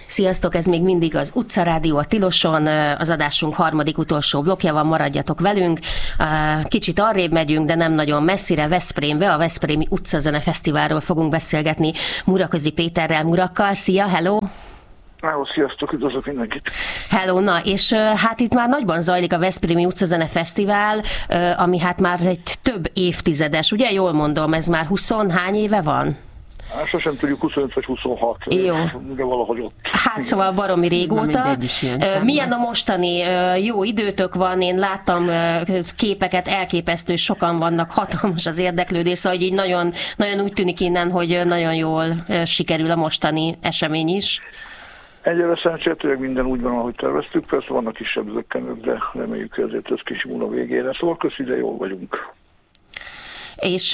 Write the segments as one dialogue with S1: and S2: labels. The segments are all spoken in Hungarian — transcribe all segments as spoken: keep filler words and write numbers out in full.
S1: Sziasztok, ez még mindig az Utcarádió a Tiloson, az adásunk harmadik utolsó blokja van, maradjatok velünk. Kicsit arrébb megyünk, de nem nagyon messzire, Veszprémbe, a Veszprémi Utcazene Fesztiválról fogunk beszélgetni Muraközi Péterrel, Murakkal. Szia, hello!
S2: Hello, sziasztok, üdvözlök mindenkit!
S1: Hello, na, és hát itt már nagyban zajlik a Veszprémi Utcazene Fesztivál, ami hát már egy több évtizedes, ugye jól mondom, ez már húsz hány éve van?
S2: Hát sosem tudjuk, huszonöt vagy huszonhat,
S1: jó.
S2: De valahogy ott.
S1: Hát szóval baromi régóta. Milyen a mostani? Jó időtök van, én láttam képeket, elképesztő, sokan vannak, hatalmas az érdeklődés, szóval így nagyon, nagyon úgy tűnik innen, hogy nagyon jól sikerül a mostani esemény is.
S2: Egyelőre szerencsére minden úgy van, ahogy terveztük, persze vannak kisebb zökkenők, de reméljük, hogy ezért ez kisimul a végére, szóval köszi, de jól vagyunk.
S1: És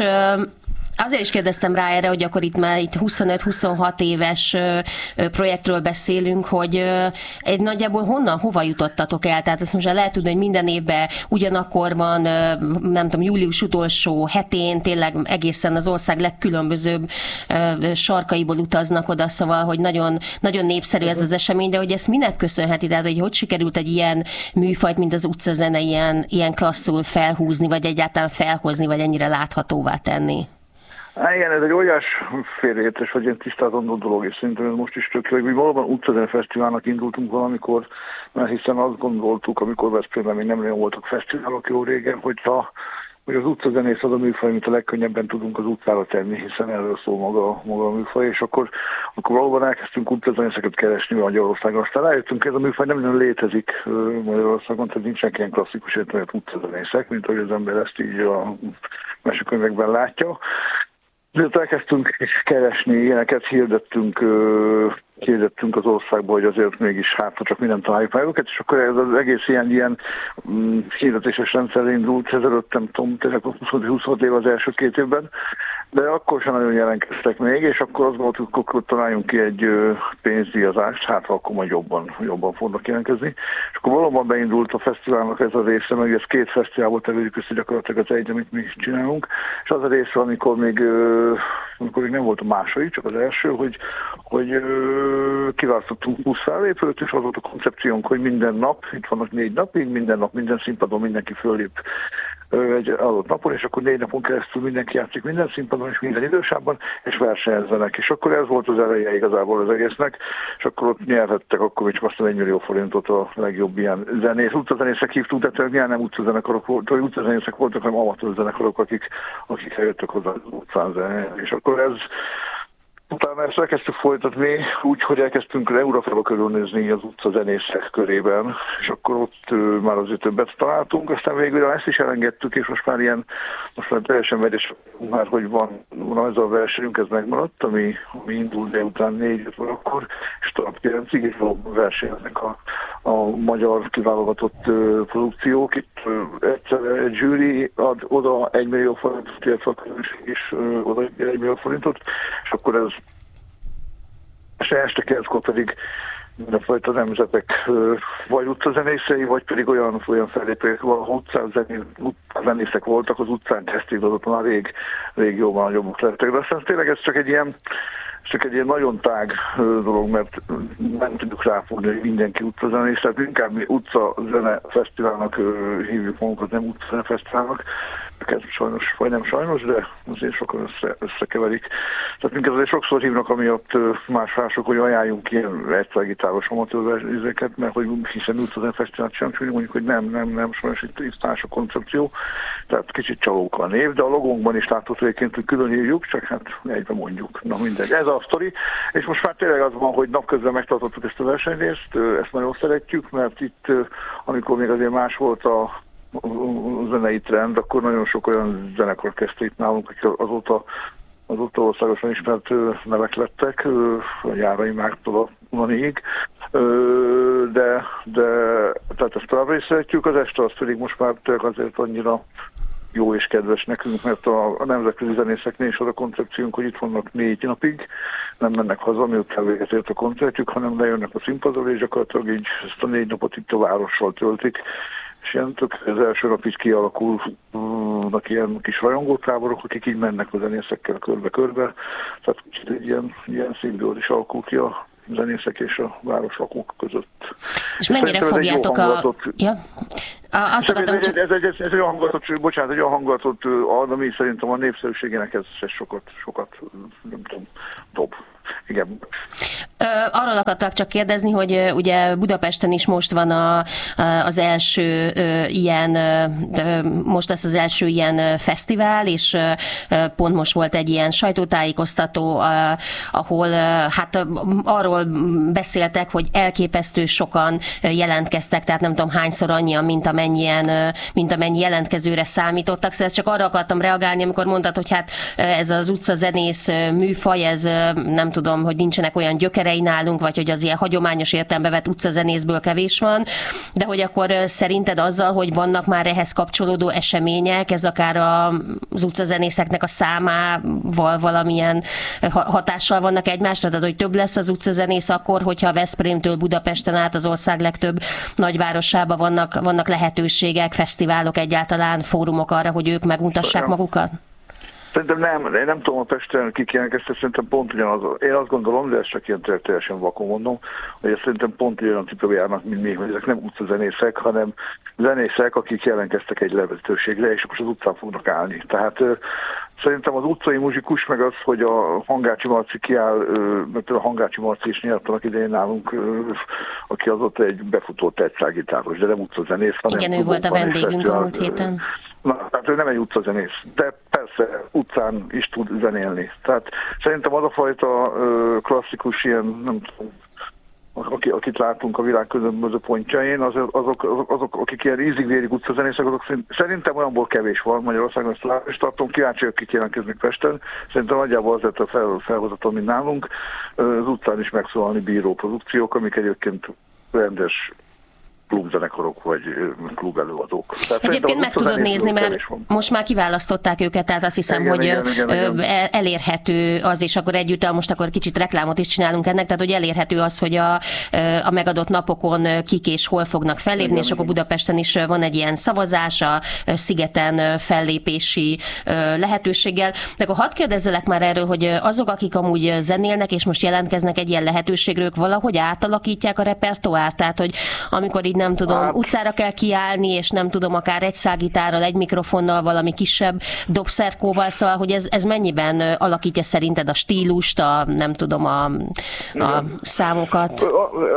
S1: azért is kérdeztem rá erre, hogy akkor itt már itt huszonöt-huszonhat éves projektről beszélünk, hogy egy nagyjából honnan, hova jutottatok el? Tehát ezt most lehet tudni, hogy minden évben ugyanakkor van, nem tudom, július utolsó hetén, tényleg egészen az ország legkülönbözőbb sarkaiból utaznak oda, szóval, hogy nagyon, nagyon népszerű ez az esemény, de hogy ezt minek köszönheti? Tehát, hogy hogy sikerült egy ilyen műfajt, mint az utcazene, ilyen, ilyen klasszul felhúzni, vagy egyáltalán felhozni, vagy ennyire láthatóvá tenni?
S2: Há, igen, ez egy olyas félreértés, vagy ilyen tisztázandó dolog, és szerintem ez most is tök jó, hogy mi valóban Utcazene Fesztiválnak indultunk valamikor, mert hiszen azt gondoltuk, amikor Veszprémben még nem nagyon voltak fesztiválok jó régen, hogyha hogy az utcazenész az a műfaj, amit a legkönnyebben tudunk az utcára tenni, hiszen erről szól maga, maga a műfaj, és akkor, akkor valóban elkezdtünk utcazenészeket keresni Magyarországon. Aztán rájöttünk, ez a műfaj nem nagyon létezik Magyarországon, tehát nincsenek ilyen klasszikus értelmet utcazenészek, mint ahogy az ember ezt így a mesekönyvekben látja. Miért elkezdtünk keresni, ilyeneket hirdettünk, hirdettünk az országba, hogy azért mégis hát, csak minden találjuk meg őket, és akkor ez az egész ilyen, ilyen hirdetéses rendszer indult, ezelőtt nem tudom, tényleg húsz-húszhat év az első két évben, de akkor sem nagyon jelentkeztek még, és akkor azt gondoltuk, hogy akkor találjunk ki egy pénzdíjazást, hát akkor majd jobban, jobban fognak jelentkezni. És akkor valóban beindult a fesztiválnak ez a része, meg ez két fesztiválból tevődik össze gyakorlatilag az egy, amit mi csinálunk, és az a része, amikor még, amikor még nem volt a második, csak az első, hogy, hogy kiválasztottunk húsz fellépőt, és az volt a koncepciónk, hogy minden nap, itt vannak négy napig, minden nap, minden színpadon mindenki föllép egy adott napon, és akkor négy napon keresztül mindenki játszik minden színpadon és minden idősában, és versenyezzenek. És akkor ez volt az eleje igazából az egésznek, és akkor ott nyerhettek, akkor még csak azt egy millió forintot a legjobb ilyen zenész. Utcazenészek hívtunk, tehát milyen nem utcazenekarok voltak, utcazenészek voltak, hanem amatőr zenekarok, akik, akik eljöttek hozzá az utcán zenélni. És akkor ez utána ezt elkezdtük folytatni, úgy, hogy elkezdtünk Európába körülnézni az utcazenészek körében, és akkor ott uh, már azért többet találtunk, aztán végül ezt is elengedtük, és most már ilyen, most már teljesen vegyes már, hogy van, van ez a versenyünk, ez megmaradt, ami, ami indul délután négy akkor, és tovább kilencig, és versenyeznek a, a magyar kiválogatott uh, produkciók. Itt uh, egyszer egy zsűri ad oda egy millió forintot, illetve a közönség is uh, oda egy millió forintot, és akkor ez és este kilenckor pedig mindenfajta nemzetek vagy utcazenészei, vagy pedig olyan, olyan fellépők, ahol utcazenészek voltak, az utcán kezdték, azok már rég, rég jóval nagyobbak lettek. De aztán tényleg ez csak egy ilyen, csak egy ilyen nagyon tág dolog, mert nem tudjuk ráfogni, hogy mindenki utcazenész, tehát inkább mi utcazene fesztiválnak hívjuk magunkat, nem utcazene fesztiválnak. Ez sajnos, vagy nem sajnos, de azért sokan össze, összekeverik. Tehát minket azért sokszor hívnak, amiatt más mások, hogy ajánljunk ilyen egyszergitáros amatőrvezéket, mert hogy hiszen utcazene fesztivált sem, csak mondjuk, hogy nem, nem, nem, sajnos itt, itt más a koncepció. Tehát kicsit csalók a név, de a logónkban is látható egyébként, hogy külön hívjuk, csak hát egybe mondjuk. Na mindegy, ez a sztori. És most már tényleg az van, hogy napközben megtartottuk ezt a versenyrészt, ezt nagyon szeretjük, mert itt, amikor még azért más volt a a zenei trend, akkor nagyon sok olyan zenekar kezdte itt nálunk, akik azóta, azóta országosan ismert nevek lettek, a Járai Márktól a Unanig, de, de tehát ezt továbbra is szeretjük, az este az pedig most már azért annyira jó és kedves nekünk, mert a, a nemzetközi zenészeknél is az a koncepciónk, hogy itt vannak négy napig, nem mennek haza, miután véget ért a koncertjük, hanem lejönnek a színpadról, és gyakorlatilag így ezt a négy napot itt a várossal töltik. És ilyen tök, az első nap így kialakulnak ilyen kis rajongótáborok, akik így mennek a zenészekkel körbe-körbe. Tehát egy ilyen, ilyen színből is alakul ki a zenészek és a városlakók között.
S1: És mennyire fogjátok a... Ja. Azt
S2: ez, ez, ez, ez, ez egy olyan hangulatot, bocsánat, egy olyan hangulatot ad, ami szerintem a népszerűségének ez, ez sokat, sokat, nem tudom, dob. Igen.
S1: Arról akartak csak kérdezni, hogy ugye Budapesten is most van a, az első ilyen, most lesz az első ilyen fesztivál, és pont most volt egy ilyen sajtótájékoztató, ahol hát arról beszéltek, hogy elképesztő sokan jelentkeztek, tehát nem tudom hányszor annyian, mint amennyien, mint amennyi jelentkezőre számítottak. Szóval csak arra akartam reagálni, amikor mondtad, hogy hát ez az utcazenész műfaj, ez nem tudom, hogy nincsenek olyan gyökerei nálunk, vagy hogy az ilyen hagyományos értelembe vett utcazenészből kevés van, de hogy akkor szerinted azzal, hogy vannak már ehhez kapcsolódó események, ez akár az utcazenészeknek a számával valamilyen hatással vannak egymásra, tehát hogy több lesz az utcazenész akkor, hogyha Veszprémtől Budapesten át az ország legtöbb nagyvárosába vannak, vannak lehetőségek, fesztiválok egyáltalán, fórumok arra, hogy ők megmutassák magukat?
S2: Szerintem nem, én nem tudom, a Pesten kik jelentkeztek, szerintem pont ugyanaz. Én azt gondolom, de ezt csak ilyen teljesen vakon mondom, hogy ezt szerintem pont olyan tipről járnak, mint mi, hogy ezek nem utcazenészek, hanem zenészek, akik jelentkeztek egy lehetőségre, és most az utcán fognak állni. Tehát szerintem az utcai muzsikus, meg az, hogy a Hangácsi Marci kiáll, mert a Hangácsi Marci is nyert annak idején nálunk, aki az ott egy befutó tetszágitáros, de nem utcazenész, hanem...
S1: Igen, ő volt a vendégünk a múlt héten.
S2: Na, tehát ő nem egy utcazenész, de persze utcán is tud zenélni. Tehát szerintem az a fajta ö, klasszikus ilyen, nem tudom, akik, akit látunk a világ különböző pontjain, az, azok, azok, azok, akik ilyen ízig-vérig utcazenészek, azok szerintem olyanból kevés van Magyarországon, ezt látom, és tartom, kíváncsi, akik jelentkeznek Pesten. Szerintem nagyjából az lett a fel, felhozaton, mint nálunk. Az utcán is megszólalni bíró produkciók, amik egyébként rendes klubzenekarok vagy klubelőadók. Tehát
S1: egyébként meg tudod nézni, mert most már kiválasztották őket, tehát azt hiszem, igen, hogy igen, igen, igen. elérhető az, és akkor együtt, most akkor kicsit reklámot is csinálunk ennek, tehát hogy elérhető az, hogy a, a megadott napokon kik és hol fognak fellépni, igen, és igen. Akkor Budapesten is van egy ilyen szavazás a Szigeten fellépési lehetőséggel. De akkor hadd kérdezzelek már erről, hogy azok, akik amúgy zenélnek, és most jelentkeznek egy ilyen lehetőségről, ők valahogy átalakítják a repertoárt, tehát hogy amikor így nem tudom, hát. utcára kell kiállni, és nem tudom, akár egy szágitárral, egy mikrofonnal, valami kisebb dobszerkóval, szóval, hogy ez, ez mennyiben alakítja szerinted a stílust, a, nem tudom, a, a számokat?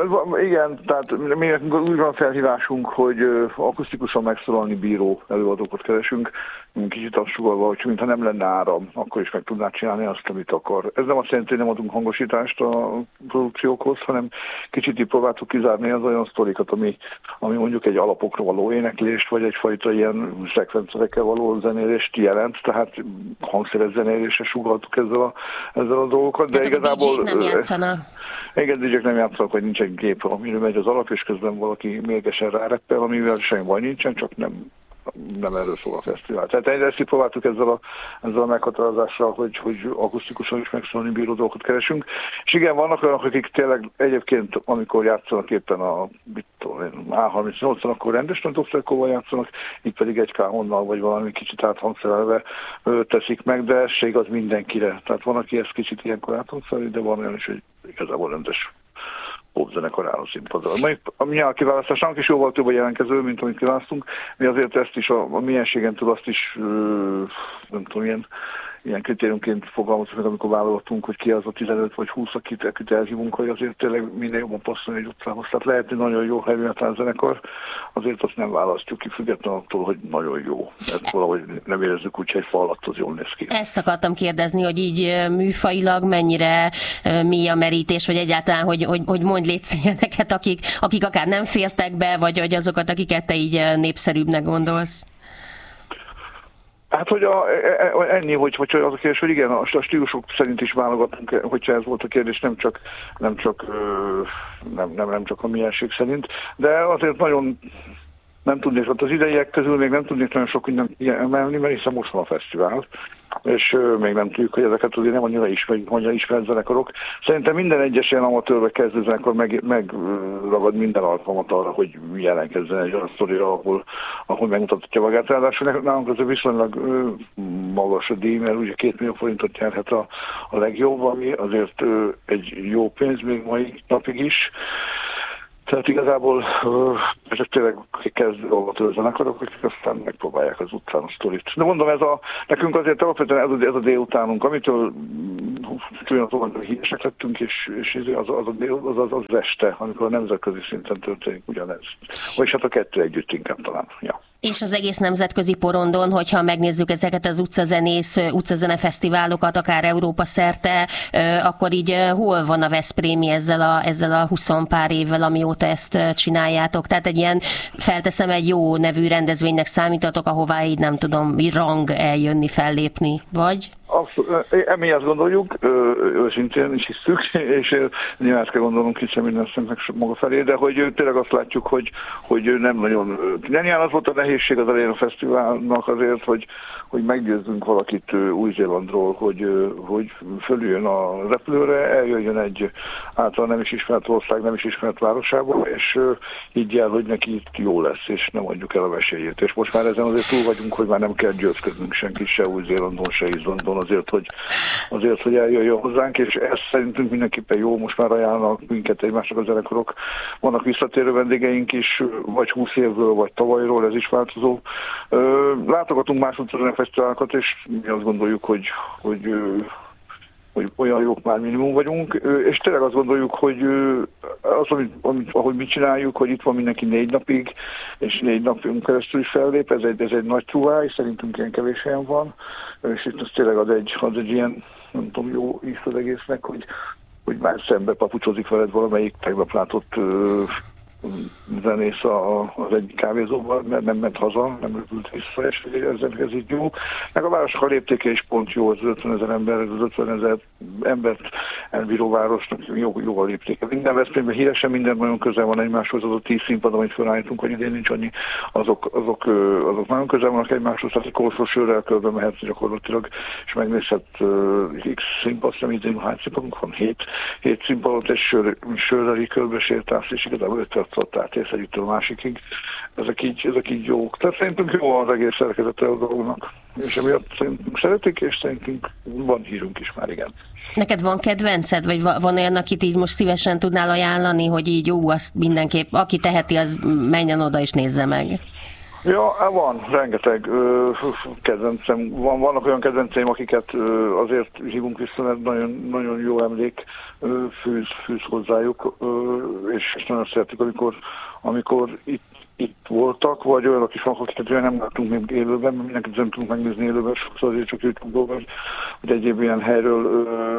S2: Igen, tehát mi úgy van felhívásunk, hogy akusztikusan megszólalni bíró előadókat keresünk, kicsit azt sugalva, hogy mintha nem lenne áram, akkor is meg tudná csinálni azt, amit akar. Ez nem azt jelenti, hogy nem adunk hangosítást a produkciókhoz, hanem kicsit így próbáltuk kizárni az olyan sztorikat, ami, ami mondjuk egy alapokra való éneklést, vagy egyfajta ilyen szekvencerekkel való zenélést jelent, tehát hangszeres zenélésre sugaltuk ezzel a, ezzel a dolgokat.
S1: De igazából... nem játszanak.
S2: Igen, dé jék nem játszanak, hogy nincs egy gép, amire megy az alap, és közben valaki mérgesen ráreppel, amivel semmi baj nincsen, csak nem nem erről szól a fesztivál. Tehát ezt próbáltuk ezzel a, ezzel a meghatározással, hogy, hogy akusztikusan is megszólni bíró dolgokat keresünk. És igen, vannak olyanok, akik tényleg egyébként, amikor játszanak éppen a á harmincnyolcon, akkor rendes dobszerkóval játszanak, így pedig egy ká-honnal, vagy valami kicsit áthangszerelve teszik meg, de ez se igaz mindenkire. Tehát van, aki ezt kicsit ilyenkor áthangszereli, de van olyan is, hogy igazából rendes popzenekar áll a színpadra. A mi a kiválasztásánk is jóval több a jelentkező, mint amit kiválasztunk. Mi azért ezt is, a, a mienségen túl azt is, nem tudom, ilyen, ilyen kritériumként fogalmazunk meg, amikor válogatunk, hogy ki az a tizenöt vagy húsz, akit, akit elhívunk, hogy azért tényleg minden jobban passzolni egy utcához. Tehát lehet, hogy nagyon jó heavy metal zenekar, azért azt nem választjuk ki, függetlenül attól, hogy nagyon jó. Mert valahogy nem érezzük úgy, hogy egy fal alatt az jól néz ki.
S1: Ezt akartam kérdezni, hogy így műfajilag mennyire mély a merítés, vagy egyáltalán, hogy, hogy, hogy mondj létsz ilyeneket, akik, akik akár nem fértek be, vagy, vagy azokat, akiket te így népszerűbbnek gondolsz.
S2: Hát, hogy a, ennyi, hogy, hogy az a kérdés, hogy igen, a stílusok szerint is válogatunk, hogyha ez volt a kérdés, nem csak, nem csak, nem, nem, nem csak a milyenség szerint, de azért nagyon nem tudnék, ott az ideiek közül még nem tudnék nagyon sok mindent emelni, mert hiszen most van a fesztivál, és még nem tudjuk, hogy ezeket azért nem annyira ismerjük, annyira ismert zenekarok. Szerintem minden egyes ilyen amatőrbe kezdő zenekar meg, megragad minden alkalmat arra, hogy jelentkezzen egy olyan sztorira, ahol, ahol megmutatja magát. Ráadásul nálunk azért viszonylag magas a díj, mert ugye két millió forintot nyerhet a, a legjobb, ami azért egy jó pénz még mai napig is. Tehát igazából ezek tényleg kezdő amatőr zenekarok, akik aztán megpróbálják az utcán a sztorit. De mondom, ez a, nekünk azért alapvetően ez a, ez a délutánunk, amitől olyan híresek lettünk, és, és az, az, a dél, az, az, az este, amikor a nemzetközi szinten történik ugyanez. Vagyis hát a kettő együtt inkább talán. Ja.
S1: És az egész nemzetközi porondon, hogyha megnézzük ezeket az utcazenész, utcazenefesztiválokat, akár Európa szerte, akkor így hol van a veszprémi ezzel a, ezzel a húsz pár évvel, amióta ezt csináljátok? Tehát egy ilyen, felteszem, egy jó nevű rendezvénynek számítatok, ahová így nem tudom, rang eljönni, fellépni, vagy?
S2: Abszolút, mi azt gondoljuk, őszintén is hiszük, és nyilván ezt kell gondolnunk, hiszen minden szemnek maga felé, de hogy tényleg azt látjuk, hogy, hogy nem nagyon... Nyilván az volt a nehézség az elején a fesztiválnak azért, hogy, hogy meggyőzzünk valakit Új-Zélandról, hogy, hogy fölüljön a repülőre, eljöjjön egy által nem is ismert ország, nem is ismert városába, és így el, hogy neki itt jó lesz, és nem adjuk el a vesélyét. És most már ezen azért túl vagyunk, hogy már nem kell győzködnünk senkit, se Új-Zélandon, se Izlandon, azért, hogy, azért, hogy eljöjjön hozzánk, és ez szerintünk mindenképpen jó, most már ajánlnak minket egymásnak a zenekarok. Vannak visszatérő vendégeink is, vagy húsz évről, vagy tavalyról, ez is változó. Látogatunk más utcazenefesztiválokat, és mi azt gondoljuk, hogy, hogy, hogy olyan jók már minimum vagyunk, és tényleg azt gondoljuk, hogy az, amit, amit, ahogy mi csináljuk, hogy itt van mindenki négy napig, és négy napunk keresztül is fellép, ez egy, ez egy nagy truváj, szerintünk ilyen kevés helyen van, és itt az tényleg az egy, az egy ilyen, nem tudom, jó íz az egésznek, hogy, hogy már szembe papucsozik veled valamelyik tegnap látott zenész az egyik kávézóban, mert nem ment haza, nem röpült vissza, és ez, ez így jó. Meg a városok a léptéke is pont jó, az ötvenezer ember, az ötvenezer embert elbíró városnak jó, jó a léptéke. Minden Veszprémben híresen, minden nagyon közel van egymáshoz, az a tíz színpad, amit felállítunk, hogy idén nincs annyi, azok, azok, azok nagyon közel vannak egymáshoz, tehát egy korszor sörrel körbe mehet gyakorlatilag, és megnézhet uh, X színpad, nem idén hány színpadunk van, hét, hét színpadot, és sör, sörrel körbe sétálsz, és igazából öt perc átérsz együttől a másikig. Ezek így, ezek így jók. Tehát szerintünk jó az egész szerkezete a dolognak. És emiatt szerintünk szeretik, és szerintünk van hírunk is már, igen.
S1: Neked van kedvenced, vagy van olyan, akit így most szívesen tudnál ajánlani, hogy így jó, azt mindenképp, aki teheti, az menjen oda és nézze meg?
S2: Ja, van, rengeteg ö, kedvencem. Van, vannak olyan kedvenceim, akiket ö, azért hívunk vissza, mert nagyon, nagyon jó emlék ö, fűz, fűz hozzájuk, ö, és nagyon szeretik, amikor, amikor itt, itt voltak, vagy olyanok is vannak, akiket olyan nem látunk még élőben, mert mindenkit nem tudunk megnézni élőben, sokszor azért csak YouTube-ból, vagy egyéb ilyen helyről ö,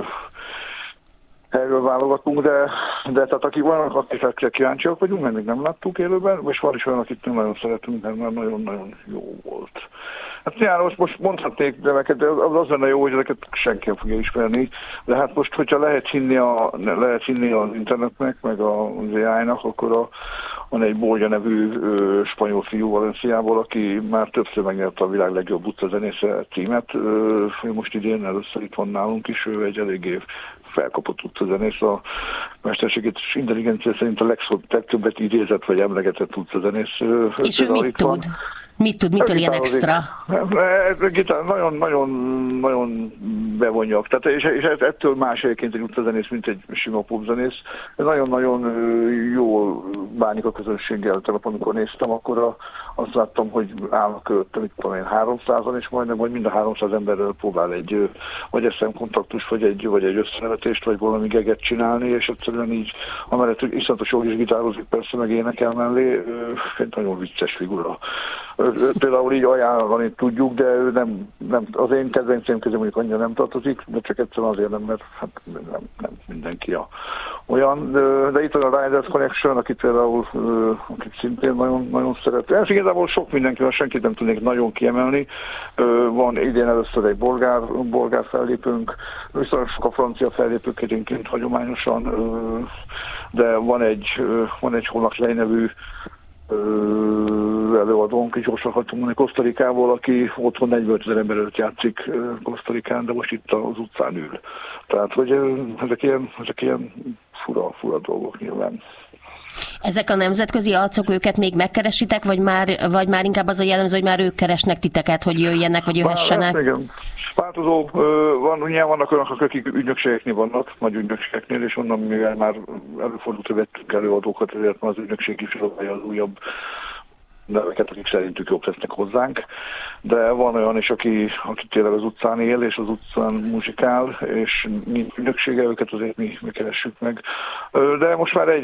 S2: Erről válogatunk, de, de tehát akik vannak, akikre kíváncsiak vagyunk, mert még nem láttuk élőben, és van is olyan, akit nem nagyon szeretünk, mert már nagyon-nagyon jó volt. Hát nyilván most, most mondhatnék neveket, de az, az lenne jó, hogy ezeket senki nem fogja ismerni, de hát most, hogyha lehet hinni, a, lehet hinni az internetnek, meg az á í-nak, akkor a, van egy Bolya nevű ö, spanyol fiú Valenciából, aki már többször megnyerte a világ legjobb utcazenésze címet, ö, most idén először itt van nálunk is, ő egy eléggé felkapott utcazenész, a mesterségét és intelligencia szerint a legtöbbet idézett vagy emlegetett utcazenész.
S1: És ő mit tud? Van. Mit tud, mitől ilyen extra?
S2: Gitár nagyon, nagyon, nagyon bevonjak. Tehát, és, és ettől más egyébként egy utcazenész, mint egy sima popzenész. Nagyon-nagyon jól bánik a közönséggel. Tehát amikor néztem, akkor a, azt láttam, hogy állnak körülöttem, mit tudom én, háromszázan, és majdnem, hogy mind a háromszáz emberrel próbál egy vagy eszemkontaktus, vagy egy, vagy egy összenevetést, vagy valami geget csinálni, és egyszerűen így, amellett, hogy iszonyatos jól is gitározik, persze meg énekel mellé, egy nagyon vicces figura. Például így ajánlani tudjuk, de ő nem, nem az én kedvencém közé mondjuk annyira nem tartozik, de csak egyszerűen azért nem, mert hát nem, nem mindenki a olyan. De, de itt van a Riders Connection, akit például akit szintén nagyon, nagyon szeret. Ez igazából sok mindenki van, senkit nem tudnék nagyon kiemelni. Van idén először egy bolgár, bolgár fellépőnk, viszonylag sok a francia fellépők egyébként hagyományosan, de van egy, van egy Holnak Lej nevű következő előadónk, és gyorsan hagytunk mondani Kosztarikából, aki otthon negyvenezer ember előtt játszik Kosztarikán, de most itt az utcán ül. Tehát, hogy ezek ilyen, ezek ilyen fura, fura dolgok nyilván.
S1: Ezek a nemzetközi arcok, őket még megkeresitek, vagy már, vagy már inkább az a jellemző, hogy már ők keresnek titeket, hogy jöjjenek, vagy jöhessenek?
S2: Már, igen. Változó, van, ugye vannak olyanok, akik ügynökségeknél vannak, nagy ügynökségeknél, és onnan, mivel már előfordult, hogy vettünk előadókat, ezért már az ügynökség is próbálja az újabb neveket, akik szerintük jobb lesznek hozzánk. De van olyan is, aki, aki tényleg az utcán él, és az utcán muzsikál, és nincs ügynöksége, őket azért mi, mi keressük meg. De most már egy